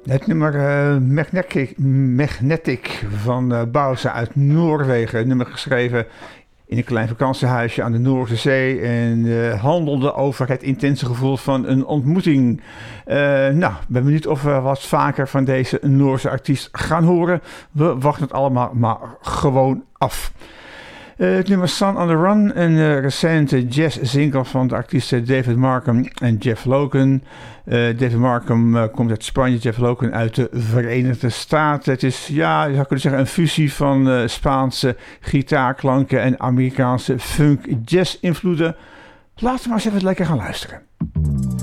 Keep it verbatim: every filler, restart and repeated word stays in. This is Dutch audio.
Het nummer uh, Magnetic, Magnetic van uh, Bowser uit Noorwegen. Het nummer geschreven in een klein vakantiehuisje aan de Noorse Zee. En uh, handelde over het intense gevoel van een ontmoeting. Uh, nou, ben benieuwd of we wat vaker van deze Noorse artiest gaan horen. We wachten het allemaal maar gewoon af. Uh, het nummer Sun on the Run, een uh, recente jazz-single van de artiesten David Markham en Jeff Logan. Uh, David Markham uh, komt uit Spanje, Jeff Logan uit de Verenigde Staten. Het is, ja, je zou kunnen zeggen, een fusie van uh, Spaanse gitaarklanken en Amerikaanse funk-jazz-invloeden. Laten we maar eens even lekker gaan luisteren.